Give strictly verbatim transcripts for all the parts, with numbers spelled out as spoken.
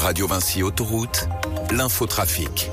Radio Vinci Autoroute, l'infotrafic.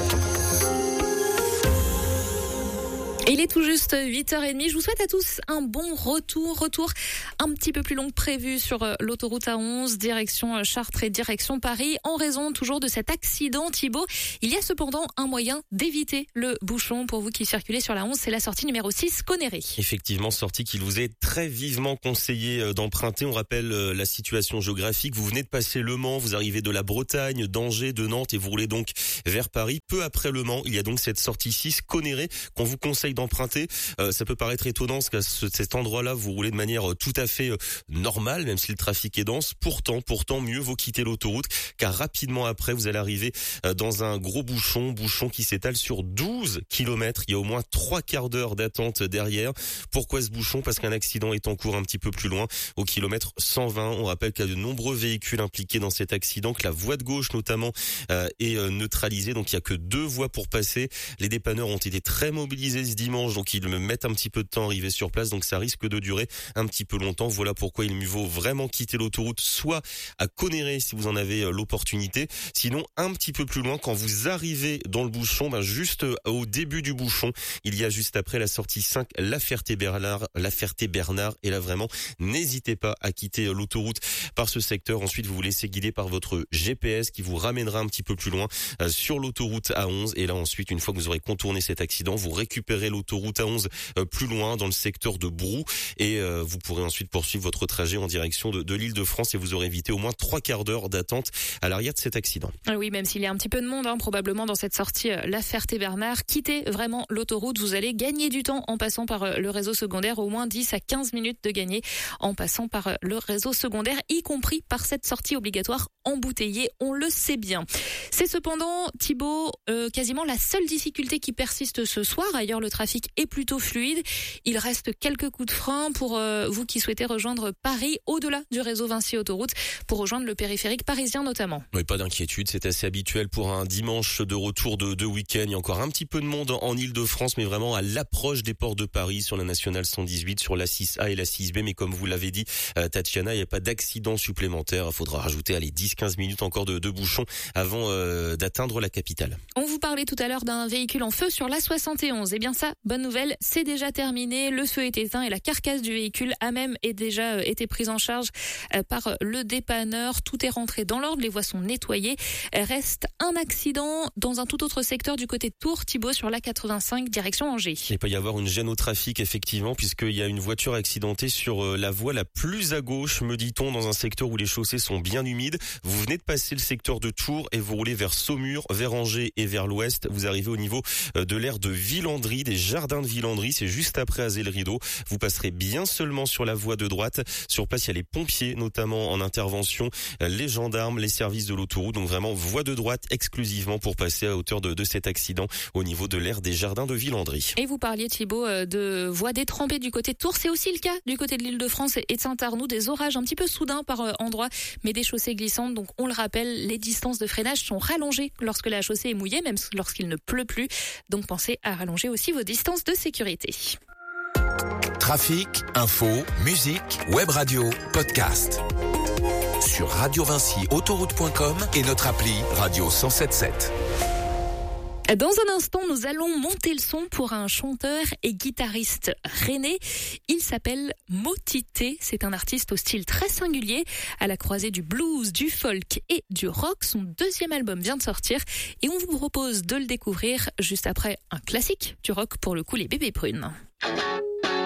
Il est tout juste huit heures trente. Je vous souhaite à tous un bon retour. Retour un petit peu plus long que prévu sur l'autoroute A onze, direction Chartres et direction Paris, en raison toujours de cet accident. Thibaut, il y a cependant un moyen d'éviter le bouchon pour vous qui circulez sur la onze. C'est la sortie numéro six, Conneré. Effectivement, sortie qu'il vous est très vivement conseillé d'emprunter. On rappelle la situation géographique. Vous venez de passer Le Mans, vous arrivez de la Bretagne, d'Angers, de Nantes et vous roulez donc vers Paris. Peu après Le Mans, il y a donc cette sortie six, Conneré, qu'on vous conseille d'emprunter. Euh, ça peut paraître étonnant parce qu'à ce, cet endroit-là, vous roulez de manière tout à fait euh, normale, même si le trafic est dense. Pourtant, pourtant, mieux vaut quitter l'autoroute, car rapidement après, vous allez arriver euh, dans un gros bouchon, bouchon qui s'étale sur douze kilomètres. Il y a au moins trois quarts d'heure d'attente derrière. Pourquoi ce bouchon? Parce qu'un accident est en cours un petit peu plus loin, au kilomètre cent vingt. On rappelle qu'il y a de nombreux véhicules impliqués dans cet accident, que la voie de gauche notamment euh, est euh, neutralisée, donc il y a que deux voies pour passer. Les dépanneurs ont été très mobilisés ce dimanche, donc ils me mettent un petit peu de temps à arriver sur place, donc ça risque de durer un petit peu longtemps. Voilà pourquoi il mieux vaut vraiment quitter l'autoroute, soit à Conneré si vous en avez l'opportunité, sinon un petit peu plus loin quand vous arrivez dans le bouchon, ben juste au début du bouchon, il y a juste après la sortie cinq, La Ferté-Bernard, La Ferté-Bernard, et là vraiment n'hésitez pas à quitter l'autoroute par ce secteur. Ensuite vous vous laissez guider par votre G P S qui vous ramènera un petit peu plus loin euh, sur l'autoroute A onze, et là ensuite une fois que vous aurez contourné cet accident, vous récupérez l'autoroute A onze euh, plus loin dans le secteur de Brou, et euh, vous pourrez ensuite poursuivre votre trajet en direction de, de l'Île-de-France, et vous aurez évité au moins trois quarts d'heure d'attente à l'arrière de cet accident. Oui, même s'il y a un petit peu de monde, hein, probablement dans cette sortie euh, La Ferté-Bernard, quittez vraiment l'autoroute, vous allez gagner du temps en passant par euh, le réseau secondaire, au moins dix à quinze minutes de gagner en passant par euh, le réseau secondaire, y compris par cette sortie obligatoire embouteillée, on le sait bien. C'est cependant, Thibaut, euh, quasiment la seule difficulté qui persiste ce soir. Ailleurs, le trafic est plutôt fluide. Il reste quelques coups de frein pour euh, vous qui souhaitez rejoindre Paris, au-delà du réseau Vinci Autoroute, pour rejoindre le périphérique parisien notamment. Oui, pas d'inquiétude, c'est assez habituel pour un dimanche de retour de, de week-end. Il y a encore un petit peu de monde en Île-de-France, mais vraiment à l'approche des ports de Paris, sur la nationale cent dix-huit, sur la six A et la six B. Mais comme vous l'avez dit, euh, Tatiana, il n'y a pas d'accident supplémentaire. Il faudra rajouter allez, dix à quinze minutes encore de, de bouchons avant euh, d'atteindre la capitale. On vous parlait tout à l'heure d'un véhicule en feu sur l'A soixante et onze. Eh bien ça, bonne nouvelle, c'est déjà terminé. Le feu est éteint et la carcasse du véhicule a même est déjà été prise en charge par le dépanneur. Tout est rentré dans l'ordre, les voies sont nettoyées. Reste un accident dans un tout autre secteur du côté de Tours, Thibaut, sur l'A quatre-vingt-cinq, direction Angers. Il peut y avoir une gêne au trafic, effectivement, puisqu'il y a une voiture accidentée sur la voie la plus à gauche, me dit-on, dans un secteur où les chaussées sont bien humides. Vous venez de passer le secteur de Tours et vous roulez vers Saumur, vers Angers et vers l'ouest. Vous arrivez au niveau de l'aire de Villandry, des jardins de Villandry, c'est juste après Azay-le-Rideau. Vous passerez bien seulement sur la voie de droite. Sur place, il y a les pompiers, notamment en intervention, les gendarmes, les services de l'autoroute. Donc vraiment, voie de droite exclusivement pour passer à hauteur de, de cet accident au niveau de l'aire des jardins de Villandry. Et vous parliez, Thibaut, de voies détrempées du côté de Tours. C'est aussi le cas du côté de l'Île-de-France et de Saint-Arnoux. Des orages un petit peu soudains par endroits, mais des chaussées glissantes. Donc on le rappelle, les distances de freinage sont rallongées lorsque la chaussée est mouillée, même lorsqu'il ne pleut plus. Donc pensez à rallonger aussi vos distances de sécurité. Trafic, info, musique, web radio, podcast. Sur radio vinci autoroute point com et notre appli Radio cent soixante-dix-sept. Dans un instant, nous allons monter le son pour un chanteur et guitariste rennais. Il s'appelle Motité. C'est un artiste au style très singulier, à la croisée du blues, du folk et du rock. Son deuxième album vient de sortir et on vous propose de le découvrir juste après un classique du rock, pour le coup, les Bébés Prunes.